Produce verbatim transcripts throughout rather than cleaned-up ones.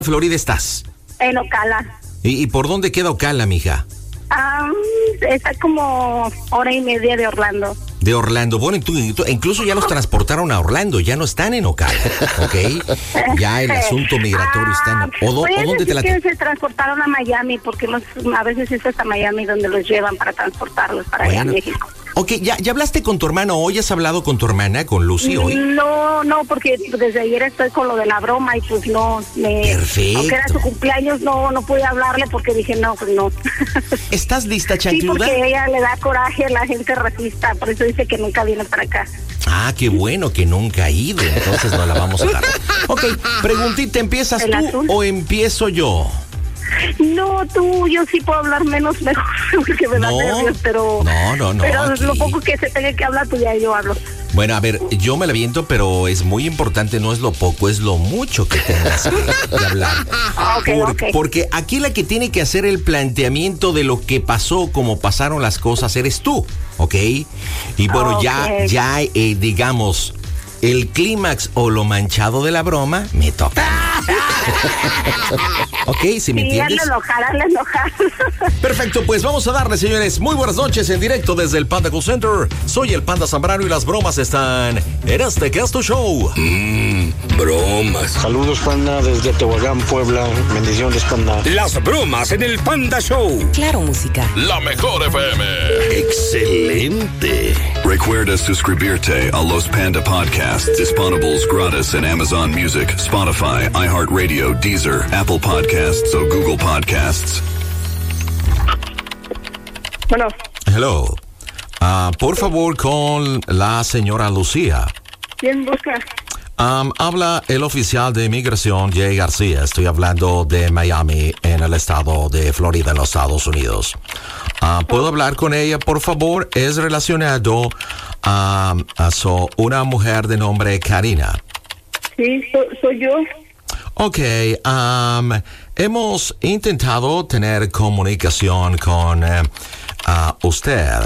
Florida estás? En Ocala. ¿Y, y por dónde queda Ocala, mija? Um, está como hora y media de Orlando. De Orlando. Bueno, tú, tú, incluso ya los transportaron a Orlando, ya no están en Ocala, ¿ok? Ya el asunto migratorio está en... ¿O, do, ¿o dónde te la... que se transportaron a Miami, porque los, a veces es hasta Miami donde los llevan para transportarlos para bueno. allá a México. Ok, ¿ya, ¿ya hablaste con tu hermano hoy? ¿Has hablado con tu hermana, con Lucy hoy? No, no, porque desde ayer estoy con lo de la broma y pues no, me... Perfecto. Aunque era su cumpleaños, no, no pude hablarle porque dije, no, pues no. ¿Estás lista, chancluda? Sí, porque ella le da coraje a la gente racista, por eso dice que nunca viene para acá. Ah, qué bueno que nunca ha ido, entonces no la vamos a dar. Ok, preguntita, ¿empiezas tú azul? o empiezo yo? No, tú, yo sí puedo hablar menos mejor, porque me da no, nervios, pero... No, no, no. Pero aquí. lo poco que se tenga que hablar, pues ya yo hablo. Bueno, a ver, yo me la viento, pero es muy importante, no es lo poco, es lo mucho que tengas que, que hablar. Okay, Por, okay. Porque aquí la que tiene que hacer el planteamiento de lo que pasó, cómo pasaron las cosas, eres tú, ¿ok? Y bueno, okay. ya, ya eh, digamos, el clímax o lo manchado de la broma, me toca. Ok, si me sí, entiendes. hazle enojar, hazle enojar. Perfecto, pues vamos a darle, señores, muy buenas noches en directo desde el Panda Call Center. Soy el Panda Zambrano y las bromas están en este Casto Show. Mmm, bromas. Saludos, Panda, desde Tehuacán, Puebla. Bendiciones, Panda. Las bromas en el Panda Show. Claro, música. La mejor F M. Excelente. Recuerda suscribirte a los Panda Podcasts disponibles gratis en Amazon Music, Spotify, iHeartRadio, Deezer, Apple Podcasts o Google Podcasts. Bueno. Hello. Uh, por favor, con la señora Lucía. ¿Quién busca? Um, habla el oficial de inmigración, Jay García. Estoy hablando de Miami, en el estado de Florida, en los Estados Unidos. Uh, ¿Puedo hablar con ella, por favor? Es relacionado a, a so, una mujer de nombre Karina. Sí, so, soy yo. Ok, um, hemos intentado tener comunicación con uh, uh, usted.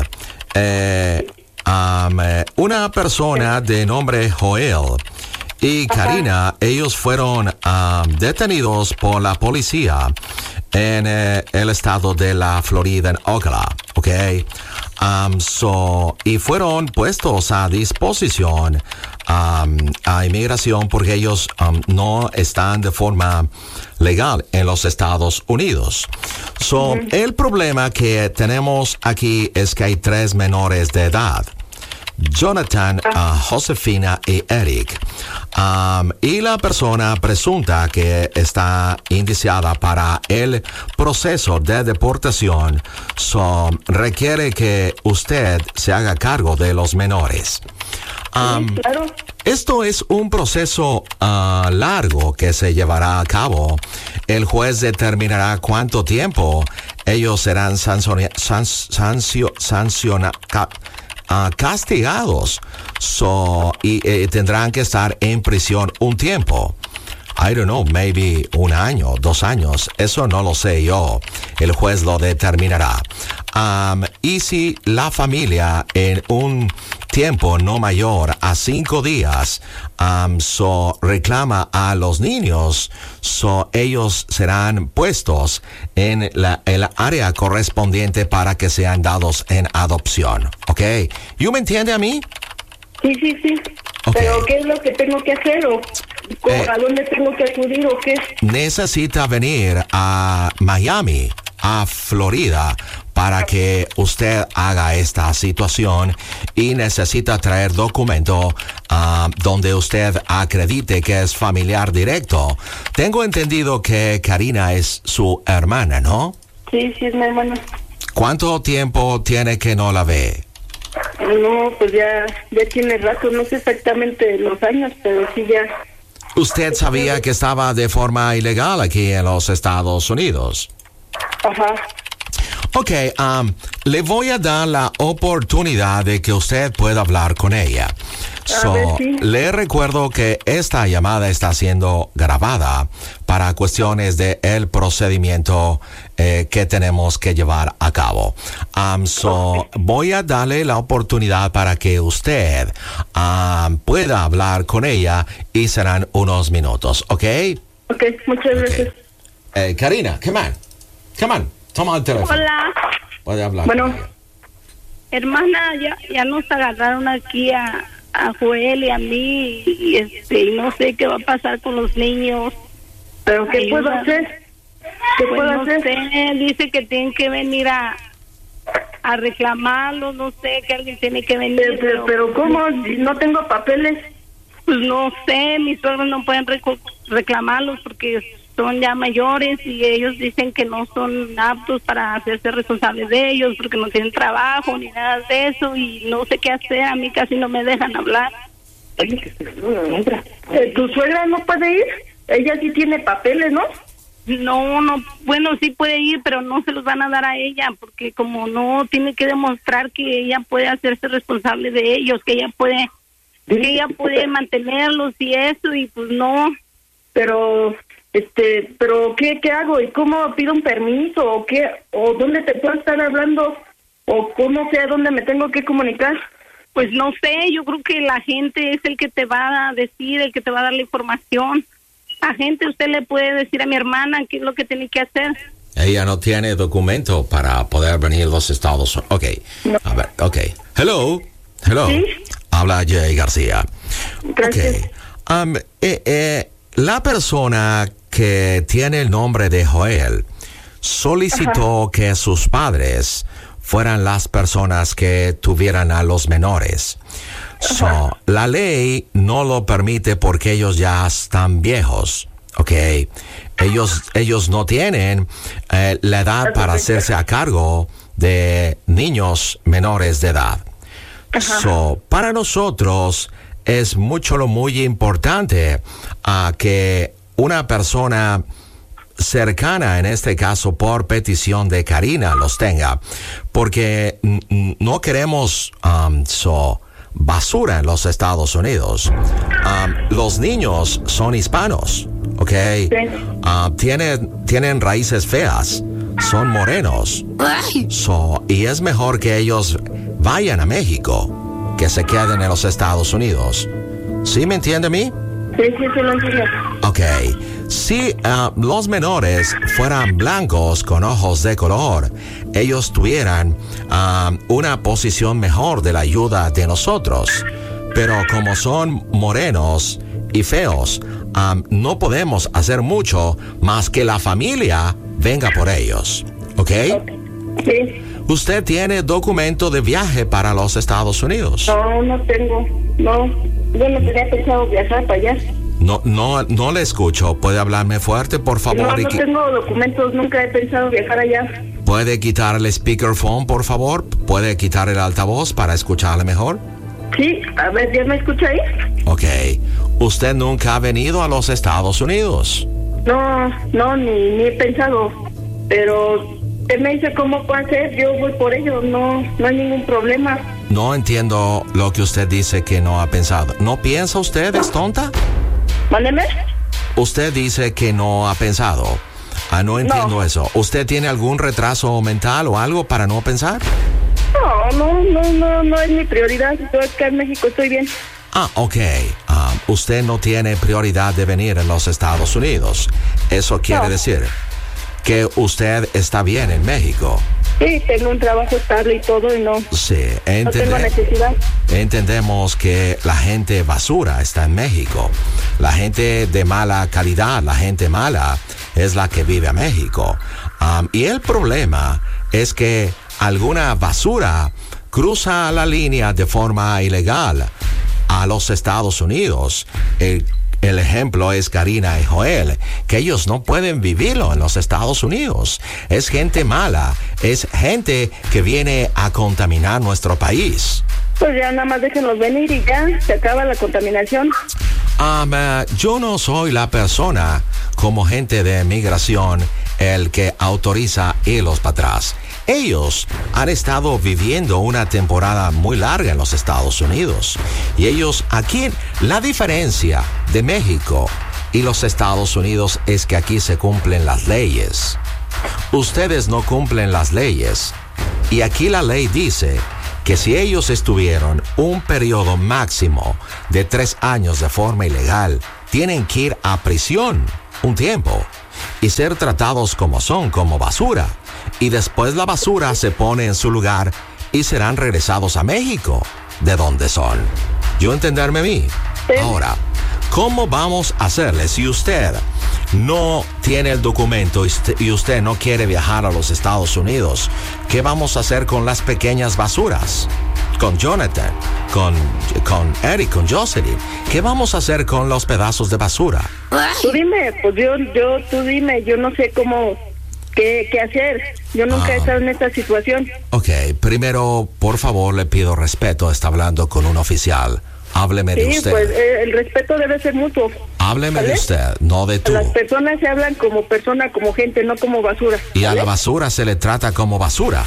Eh, um, una persona de nombre Joel y Karina, Ajá. ellos fueron um, detenidos por la policía en eh, el estado de la Florida, en Ocala, ok. Um, so, y fueron puestos a disposición um, a inmigración porque ellos um, no están de forma legal en los Estados Unidos. So, uh-huh. El problema que tenemos aquí es que hay tres menores de edad. Jonathan, uh, Josefina y Eric. Um, y la persona presunta que está indiciada para el proceso de deportación so, requiere que usted se haga cargo de los menores. Um, sí, claro. Esto es un proceso uh, largo que se llevará a cabo. El juez determinará cuánto tiempo ellos serán sanciona, sancio, sanciona, ca, Uh, castigados so, y eh, tendrán que estar en prisión un tiempo. I don't know, maybe un año, dos años, eso no lo sé yo. El juez lo determinará. Um, y si la familia en un tiempo no mayor a cinco días um, so, reclama a los niños, so, ellos serán puestos en la, el área correspondiente para que sean dados en adopción. ¿Ok? ¿You me entiende a mí? Sí, sí, sí. Okay. ¿Pero qué es lo que tengo que hacer o eh, a dónde tengo que acudir o qué? Necesita venir a Miami, a Florida, para que usted haga esta situación y necesita traer documento uh, donde usted acredite que es familiar directo. Tengo entendido que Karina es su hermana, ¿no? Sí, sí, es mi hermana. ¿Cuánto tiempo tiene que no la ve? No, pues ya, ya tiene rato, no sé exactamente los años, pero sí ya. ¿Usted sabía que estaba de forma ilegal aquí en los Estados Unidos? Ajá. Ok, um, le voy a dar la oportunidad de que usted pueda hablar con ella. So, ver, sí. Le recuerdo que esta llamada está siendo grabada para cuestiones de el procedimiento eh, que tenemos que llevar a cabo. Um, so, okay. Voy a darle la oportunidad para que usted um, pueda hablar con ella y serán unos minutos, ¿ok? Ok, muchas Okay. gracias. Eh, Karina, come on. Come on. Toma el teléfono. Hola, Puede hablar. Bueno, hermana, ya, ya nos agarraron aquí a, a Joel y a mí y este, y no sé qué va a pasar con los niños. ¿pero qué Ayuda. puedo hacer? ¿Qué Pues puedo no hacer? sé, dice que tienen que venir a, a reclamarlos, no sé, que alguien tiene que venir. Pero, pero, pero ¿cómo? Si no tengo papeles. Pues no sé, mis suegros no pueden reco- reclamarlos porque son ya mayores y ellos dicen que no son aptos para hacerse responsables de ellos porque no tienen trabajo ni nada de eso y no sé qué hacer, a mí casi no me dejan hablar. Eh, ¿Tu suegra no puede ir? Ella sí tiene papeles, ¿no? No, no, bueno, sí puede ir, pero no se los van a dar a ella porque como no tiene que demostrar que ella puede hacerse responsable de ellos, que ella puede, que ella puede mantenerlos y eso y pues no. Pero, este, pero ¿qué, qué hago? ¿Y cómo pido un permiso? ¿O qué? ¿O dónde te puedo estar hablando? ¿O cómo sé a dónde me tengo que comunicar? Pues no sé, yo creo que la gente es el que te va a decir, el que te va a dar la información. La gente, usted le puede decir a mi hermana qué es lo que tiene que hacer. Ella no tiene documento para poder venir a los Estados Unidos. Ok, No. a ver, ok. Hello, hello. ¿Sí? Habla Jay García. Gracias. Ok. Um, eh, eh, la persona que tiene el nombre de Joel solicitó que sus padres fueran las personas que tuvieran a los menores. So, la ley no lo permite porque ellos ya están viejos, ¿ok? Ellos, ellos no tienen eh, la edad para hacerse a cargo de niños menores de edad. So, para nosotros es mucho lo muy importante a que una persona cercana, en este caso por petición de Karina, los tenga, porque n- n- no queremos um, so, basura en los Estados Unidos. Um, los niños son hispanos, ¿ok? Uh, tienen, tienen raíces feas, son morenos. So, y es mejor que ellos vayan a México que se queden en los Estados Unidos. ¿Sí me entiende a mí? Sí, sí, sí, lo entiendo. Ok, si uh, los menores fueran blancos con ojos de color, ellos tuvieran uh, una posición mejor de la ayuda de nosotros. Pero como son morenos y feos, um, no podemos hacer mucho más que la familia venga por ellos. ¿Ok? Sí. ¿Usted tiene documento de viaje para los Estados Unidos? No, no tengo. No. Yo no tenía pensado viajar para allá. No, no, no le escucho. ¿Puede hablarme fuerte, por favor? No, y no qui- tengo documentos. Nunca he pensado viajar allá. ¿Puede quitar el speakerphone, por favor? ¿Puede quitar el altavoz para escucharle mejor? Sí, a ver, ¿ya me escucha ahí? Ok. ¿Usted nunca ha venido a los Estados Unidos? No, no, ni, ni he pensado. Pero usted me dice cómo puedo hacer, yo voy por ello. No, no hay ningún problema. No entiendo lo que usted dice que no ha pensado. ¿No piensa usted, es tonta? Mándeme. Usted dice que no ha pensado. Ah, no entiendo No. eso. ¿Usted tiene algún retraso mental o algo para no pensar? No, no, no, no, no es mi prioridad. Yo acá en México estoy bien. Ah, ok. Ah, usted no tiene prioridad de venir a los Estados Unidos. Eso quiere No. decir que usted está bien en México. Sí, tengo un trabajo estable y todo y no, Sí, no tengo entende- necesidad. entendemos que la gente basura está en México. La gente de mala calidad, la gente mala, es la que vive a México. Um, y el problema es que alguna basura cruza la línea de forma ilegal a los Estados Unidos. El, el ejemplo es Karina y Joel, que ellos no pueden vivirlo en los Estados Unidos. Es gente mala, es gente que viene a contaminar nuestro país. Pues ya nada más déjenlos venir y ya se acaba la contaminación. Um, uh, yo no soy la persona como gente de migración el que autoriza irlos para atrás. Ellos han estado viviendo una temporada muy larga en los Estados Unidos. Y ellos aquí, la diferencia de México y los Estados Unidos es que aquí se cumplen las leyes. Ustedes no cumplen las leyes. Y aquí la ley dice que si ellos estuvieron un periodo máximo de tres años de forma ilegal, tienen que ir a prisión un tiempo y ser tratados como son, como basura. Y después la basura se pone en su lugar y serán regresados a México, de donde son. ¿Yo entenderme a mí? Sí. Ahora, ¿cómo vamos a hacerle si usted no tiene el documento y usted, y usted no quiere viajar a los Estados Unidos? ¿Qué vamos a hacer con las pequeñas basuras? Con Jonathan, con, con Eric, con Jocelyn. ¿Qué vamos a hacer con los pedazos de basura? Tú dime, pues yo, yo, tú dime, yo no sé cómo, qué, qué hacer. Yo nunca Ah. he estado en esta situación. Ok, primero, por favor, le pido respeto. Está hablando con un oficial. Hábleme de Sí, usted. pues eh, el respeto debe ser mutuo. Hábleme de ¿Vale? usted, no de tú. Las personas se hablan como persona, como gente, no como basura. Y a ¿vale? la basura se le trata como basura.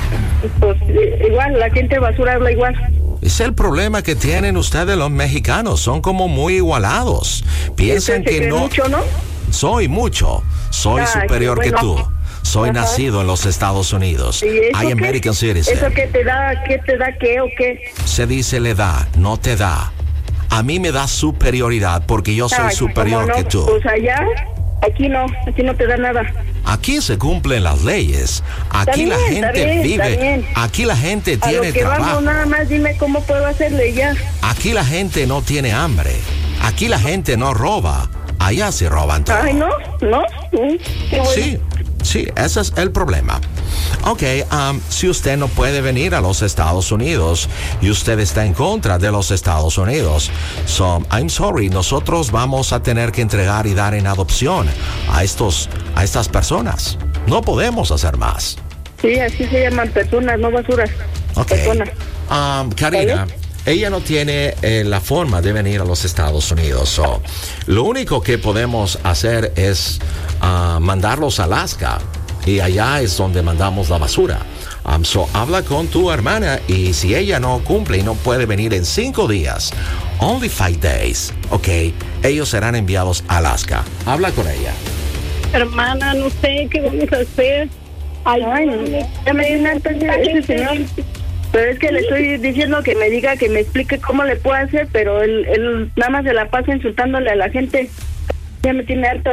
Pues eh, igual, la gente basura habla igual. Es el problema que tienen ustedes los mexicanos. Son como muy igualados. Piensan Usted se que cree no... mucho, ¿no? Soy mucho. Soy Ay, superior qué que bueno. tú. Soy Ajá. nacido en los Estados Unidos. ¿Y eso I qué? American citizen. ¿Eso qué te da, qué te da qué o qué? Se dice le da, no te da. A mí me da superioridad porque yo soy Ay, superior ¿cómo no? que tú. Pues allá, aquí no, aquí no te da nada. Aquí se cumplen las leyes. Aquí Está la bien, está gente bien, vive. está bien. Aquí la gente A tiene lo que trabajo. vamos, nada más dime cómo puedo hacerle ya. Aquí la gente no tiene hambre. Aquí la gente no roba. Allá sí roban todo. Ay, no, no. Mm, qué bueno. Sí, sí, ese es el problema. Ok, um, si usted no puede venir a los Estados Unidos y usted está en contra de los Estados Unidos, so, I'm sorry, nosotros vamos a tener que entregar y dar en adopción a estos, a estas personas. No podemos hacer más. Sí, así se llaman personas, no basuras. Ok. Personas. Um, Karina, ¿Vale? ella no tiene eh, la forma de venir a los Estados Unidos. So, lo único que podemos hacer es uh, mandarlos a Alaska. Y allá es donde mandamos la basura. Um, so, habla con tu hermana y si ella no cumple y no puede venir en cinco días, only five days, ok, ellos serán enviados a Alaska. Habla con ella. Hermana, no sé qué vamos a hacer. Ay, Ay, no, ya me viene harta ese, ese señor. Pero es que le estoy diciendo que me diga, que me explique cómo le puedo hacer, pero él, él nada más se la pasa insultándole a la gente. Ya me tiene harta.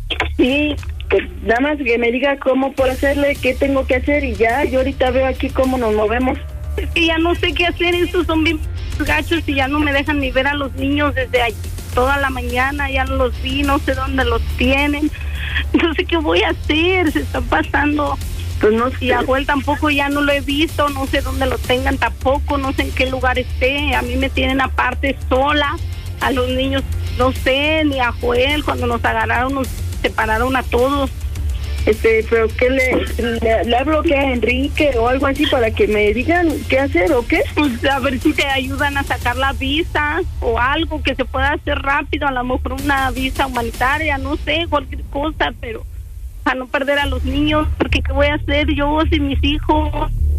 Sí, que nada más que me diga cómo puedo hacerle, qué tengo que hacer y ya, yo ahorita veo aquí cómo nos movemos. Es que ya no sé qué hacer, estos son bien gachos y ya no me dejan ni ver a los niños desde allí. Toda la mañana ya no los vi, no sé dónde los tienen. No sé qué voy a hacer, se está pasando. Pues no sé. Y a Joel tampoco ya no lo he visto, no sé dónde lo tengan tampoco, no sé en qué lugar esté. A mí me tienen aparte sola, a los niños no sé, ni a Joel, cuando nos agarraron nos separaron a todos. Este, pero ¿qué le, le, le hablo que a Enrique o algo así para que me digan qué hacer o qué? Pues a ver si te ayudan a sacar la visa o algo que se pueda hacer rápido, a lo mejor una visa humanitaria, no sé, cualquier cosa, pero a no perder a los niños, porque ¿qué voy a hacer yo sin mis hijos?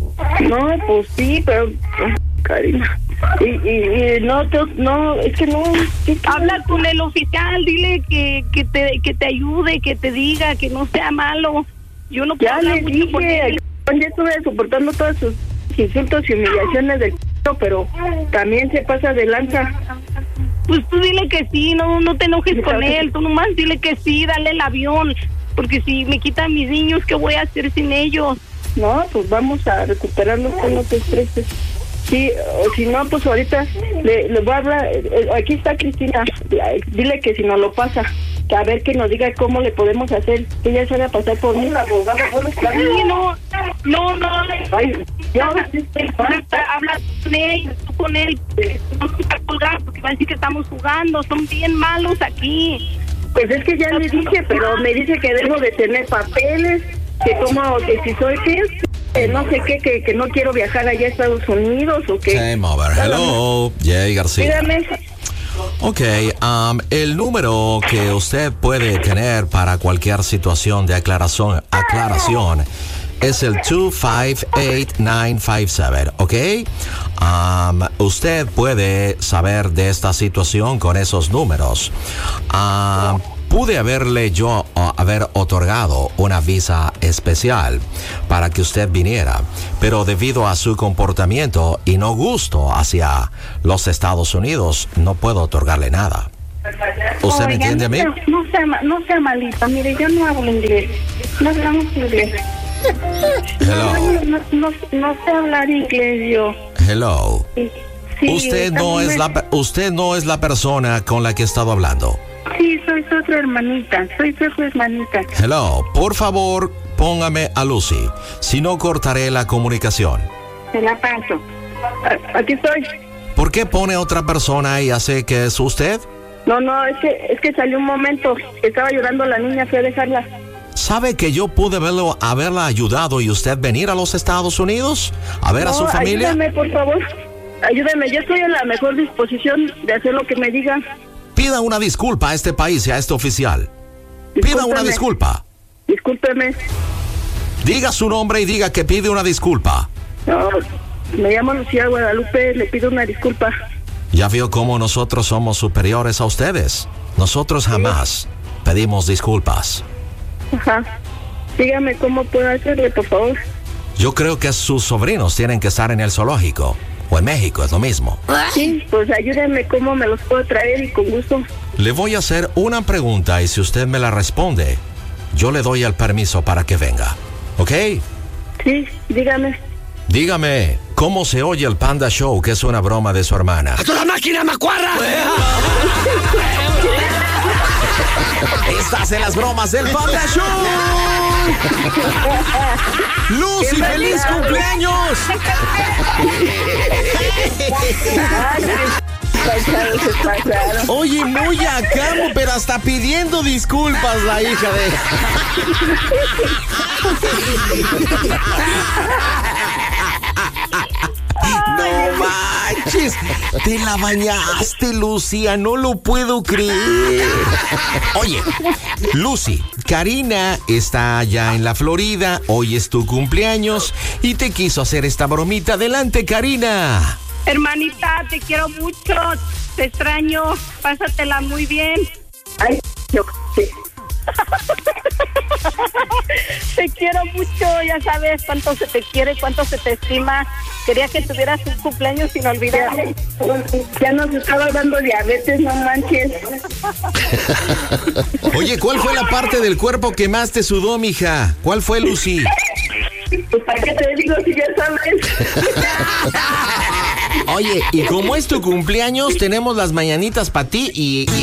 No, pues sí, pero Karina, y, y, y no, te, no, es que no. ¿Qué, qué? Habla con el oficial, dile que, que te que te ayude, que te diga, que no sea malo. Yo no puedo Ya hablar le mucho con dije, él. ya estuve soportando todos sus insultos y humillaciones del pero también se pasa de lanza. Pues tú dile que sí, no no te enojes con él, tú nomás dile que sí, dale el avión, porque si me quitan mis niños, ¿qué voy a hacer sin ellos? No, pues vamos a recuperarlos, no te estreses. Sí, o si no, pues ahorita le, le voy a hablar, eh, aquí está Cristina, dile que si nos lo pasa, que a ver que nos diga cómo le podemos hacer, que ella se haga pasar por un abogado. Sí, no, no, no, Ay, ya, habla con él, tú con él, no se va a colgar porque va a decir que estamos jugando, son bien malos aquí. pues es que ya le dije, pero me dice que debo de tener papeles, que como, que si soy qué, eh, no sé qué, que, que no quiero viajar allá a Estados Unidos o que... Game over. Hello, Jay García. Dígame. Ok, um, el número que usted puede tener para cualquier situación de aclaración, aclaración es el dos cinco ocho nueve cinco siete, ¿ok? Um, usted puede saber de esta situación con esos números. Um, pude haberle yo uh, haber otorgado una visa especial para que usted viniera, pero debido a su comportamiento y no gusto hacia los Estados Unidos, no puedo otorgarle nada. ¿Usted me Oiga, entiende a mí? No sea, no sea, ma- no sea malita, mire, yo no hablo inglés. No hablamos inglés. Hello. No, no, no, no sé hablar inglés yo. Hello. Sí, sí, Usted no está es muy- la pe- usted no es la persona con la que he estado hablando. Sí, soy su otra hermanita. Soy su otra hermanita. Hello, por favor, póngame a Lucy. Si no, cortaré la comunicación. Se la paso. A- Aquí estoy. ¿Por qué pone otra persona y hace que es usted? No, no, es que, es que salió un momento. Estaba llorando la niña, fui a dejarla. ¿Sabe que yo pude verlo, haberla ayudado y usted venir a los Estados Unidos a ver a No, su familia? ayúdame, por favor. Ayúdame, yo estoy en la mejor disposición de hacer lo que me digan. Pida una disculpa a este país y a este oficial. Pida una Discúlpeme. disculpa. Discúlpeme. Diga su nombre y diga que pide una disculpa. No, me llamo Lucía Guadalupe, le pido una disculpa. Ya vio cómo nosotros somos superiores a ustedes. Nosotros jamás pedimos disculpas. Ajá. Dígame cómo puedo hacerle, por favor. Yo creo que sus sobrinos tienen que estar en el zoológico. O en México, es lo mismo. Sí, pues ayúdeme cómo me los puedo traer y con gusto. Le voy a hacer una pregunta y si usted me la responde, yo le doy el permiso para que venga. ¿Ok? Sí, dígame. Dígame, ¿cómo se oye el Panda Show, que es una broma de su hermana? ¡A toda máquina, macuarra! Estás en las bromas del Panda Show. Lucy, feliz cumpleaños. Pasaron, se pasaron. Oye, muy acabo, pero hasta pidiendo disculpas la hija de... No manches, te la bañaste, Lucía, no lo puedo creer. Oye, Lucy, Karina está allá en la Florida, hoy es tu cumpleaños y te quiso hacer esta bromita. Adelante, Karina. Hermanita, te quiero mucho, te extraño, pásatela muy bien. Ay, yo, sí. Te quiero mucho, ya sabes cuánto se te quiere, cuánto se te estima. Quería que tuvieras un cumpleaños inolvidable. Ya nos estaba dando diabetes, no manches. Oye, ¿cuál fue la parte del cuerpo que más te sudó, mija? ¿Cuál fue, Lucy? Pues para qué te digo si ya sabes. Oye, y como es tu cumpleaños, tenemos las mañanitas para ti y... y